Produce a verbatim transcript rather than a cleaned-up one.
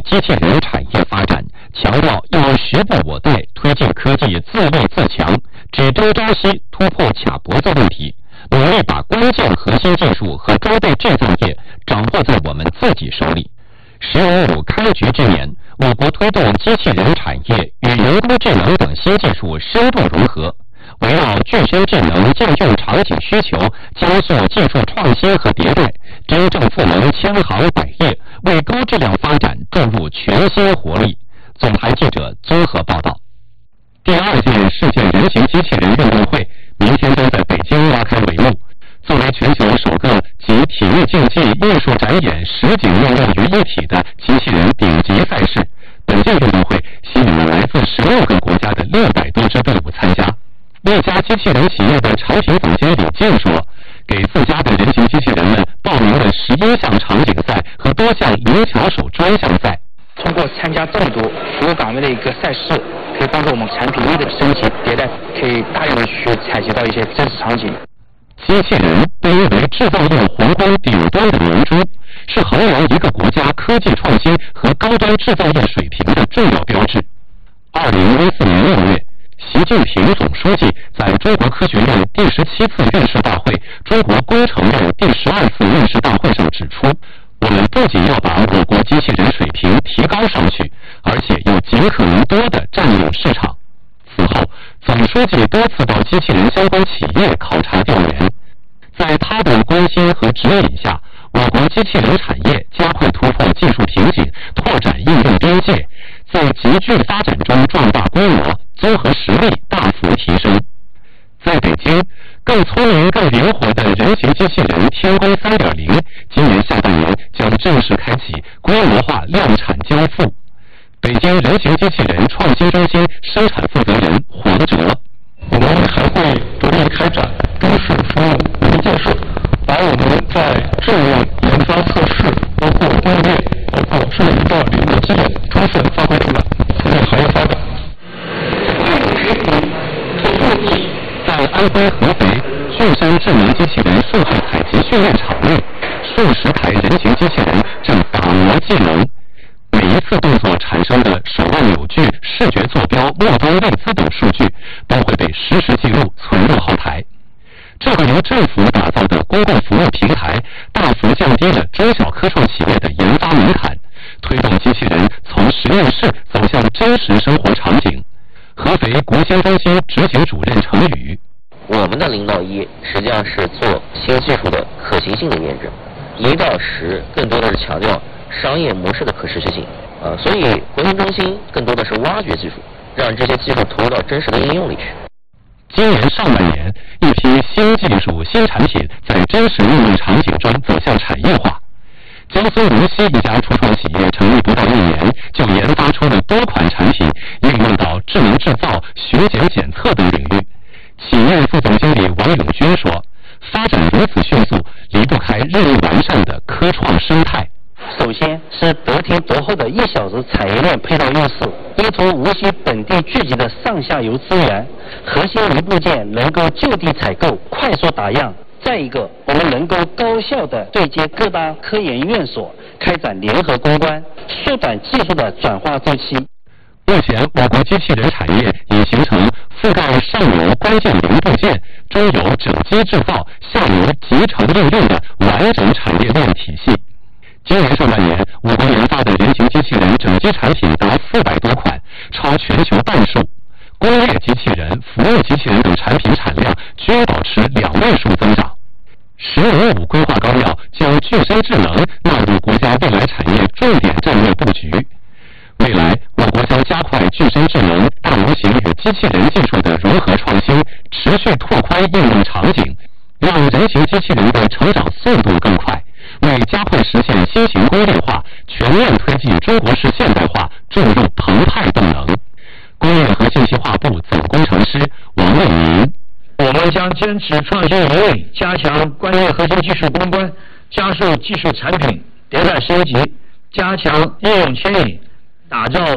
机器人产业发展，强调要时不我待，推进科技自立自强，只争朝夕，突破卡脖子问题，努力把关键核心技术和装备制造业掌握在我们自己手里。十五五开局之年，我国推动机器人产业与人工智能等新技术深度融合，围绕具身智能应用场景需求，加速技术创新和迭代，真正赋能千行百业，为高质量发展注入全新活力。总台记者综合报道。第二届世界人形机器人运动会明天将在北京拉开帷幕。作为全球首个集体育竞技、艺术展演、实景应用于一体的机器人顶级赛事，本届运动会吸引了来自十六个国家的六百多支队伍参加。一家机器人企业的产品总监李静说，给自家的人形机器人们报名了十一项场景赛和多项灵巧手专项赛。 通过参加这么多服务岗位的一个赛事，可以帮助我们产品力的升级迭代，可以大量的去采集到一些真实场景。 机器人被誉为制造业皇冠顶端的明珠，是衡量一个国家科技创新和高端制造业水平的重要标志。二零一四年六月，习近平总书记在中国科学院第十七次院士大会、中国工程院第十二次院士大会上指出，我们不仅要把我国机器人水平提高上去，而且要尽可能多地占领市场。此后，总书记多次到机器人相关企业考察调研，在他的关心和指引下，我国机器人产业加快突破技术瓶颈，拓展应用边界，在急剧发展中壮大规模，综合实力大幅提升。在北京，更聪明、更灵活的人形机器人天宫 三点零 今年下半年将正式开启规模化量产交付。北京人形机器人创新中心生产负责人黄哲， 我们还会着力开展中式商用能力建设，把我们在质量研发测试，包括供应链，包括智能化领域的积累充分发挥出来，促进行业发展。 在安徽合肥巨山智能机器人数据采集训练场内，数十台人形机器人正打磨技能。每一次动作产生的手腕扭矩、视觉坐标、末端位姿等数据都会被实时记录存入后台。这个由政府打造的公共服务平台，大幅降低了中小科创企业的研发门槛，推动机器人从实验室走向真实生活场景。合肥国芯中心执行主任程宇， 我们的零到一实际上是做新技术的可行性的验证，一到十更多的是强调商业模式的可持续性，呃，所以国芯中心更多的是挖掘技术，让这些技术投入到真实的应用里去。 今年上半年，一批新技术、新产品在真实应用场景中走向产业化。江苏无锡一家初创企业成立不到一年，就研发出了多款产品，应用到智能制造、巡检检测等领域。企业副总经理王永军说，发展如此迅速，离不开日益完善的科创生态。 首先是得天独厚的一小时产业链配套优势，依托无锡本地聚集的上下游资源，核心零部件能够就地采购，快速打样。再一个，我们能够高效地对接各大科研院所，开展联合攻关，缩短技术的转化周期。 目前，我国机器人产业已形成覆盖上游关键零部件、中游整机制造、下游集成应用的完整产业链体系。今年上半年，我国研发的人形机器人整机产品达四百多款，超全球半数。工业机器人、服务机器人等产品产量均保持两位数增长。十五五规划纲要将具身智能纳入国家未来产业重点战略布局。未来，我国将加快具身智能、大模型与机器人技术的融合创新，持续拓宽应用场景，让人形机器人的成长速度更快，为加快实现新型工业化、全面推进中国式现代化注入澎湃动能。工业和信息化部总工程师王卫民， 我们将坚持创新引领，加强关键核心技术攻关，加速技术产品迭代升级，加强应用牵引，打造